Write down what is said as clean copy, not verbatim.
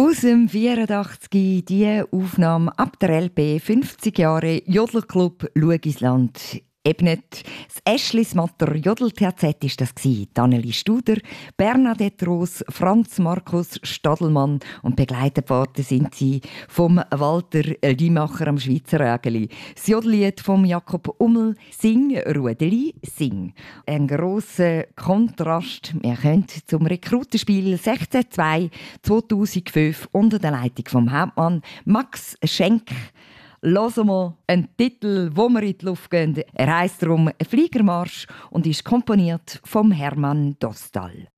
Aus dem 84 die Aufnahme ab der LP 50 Jahre Jodelclub Lugisland. Eben nicht das Eschlismatter Jodel-TZ war das. Anneli Studer, Bernadette Roos, Franz Markus Stadelmann und begleitet worden sind sie vom Walter Limacher am Schweizer Rägeli. Das Jodellied vom Jakob Ummel, Sing, Rudeli, Sing. Ein grosser Kontrast. Wir können zum Rekrutenspiel 16-2 2005 unter der Leitung vom Hauptmann Max Schenk hören wir einen Titel, wo wir in die Luft gehen. Er heisst darum «Fliegermarsch» und ist komponiert vom Hermann Dostal.